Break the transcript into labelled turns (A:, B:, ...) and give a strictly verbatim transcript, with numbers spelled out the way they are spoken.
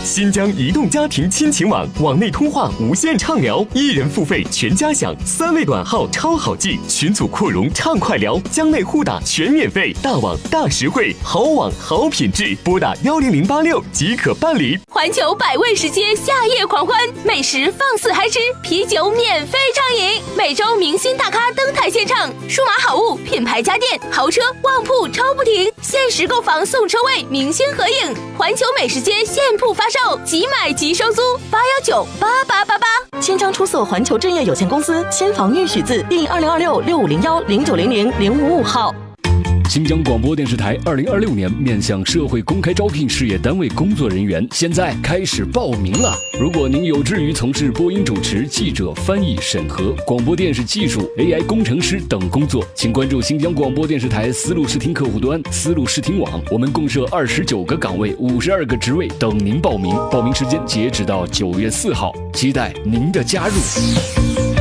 A: 新疆移动家庭亲情网，网内通话无限畅聊，一人付费全家享，三位短号超好记，群组扩容畅快聊，疆内互打全免费，大网大实惠，好网好品质，拨打幺零零八六即可办理。
B: 环球百味食街夏夜狂欢，美食放肆嗨吃，啤酒免费畅饮，每周明星大咖登台献唱，数码好物、品牌家电、豪车、旺铺超不停，限时购房送车位，明星合影。环球美食街现铺发售，即买即收租，八幺九八八八八。
C: 千张出售环球置业有限公司千房玉许字第二零二六六五零幺零九零零零五五号。
D: 新疆广播电视台二零二六年面向社会公开招聘事业单位工作人员，现在开始报名了。如果您有志于从事播音主持、记者、翻译、审核、广播电视技术、A I 工程师等工作，请关注新疆广播电视台丝路视听客户端、丝路视听网，我们共设二十九个岗位、五十二个职位等您报名。报名时间截止到九月四号，期待您的加入。